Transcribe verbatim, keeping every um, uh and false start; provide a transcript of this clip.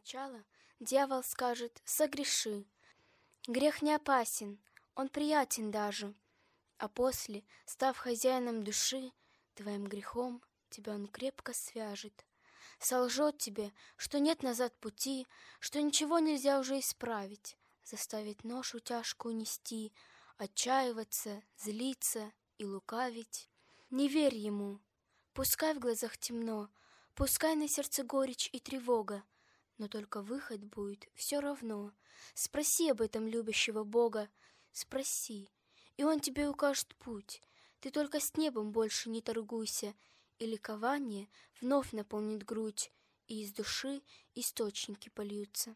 Сначала дьявол скажет: согреши. Грех не опасен, он приятен даже, а после, став хозяином души, твоим грехом тебя он крепко свяжет. Солжет тебе, что нет назад пути, что ничего нельзя уже исправить, заставить ношу тяжкую нести, отчаиваться, злиться и лукавить. Не верь ему, пускай в глазах темно, пускай на сердце горечь и тревога, но только выход будет все равно. Спроси об этом любящего Бога, спроси, и Он тебе укажет путь. Ты только с небом больше не торгуйся, и ликование вновь наполнит грудь, и из души источники польются.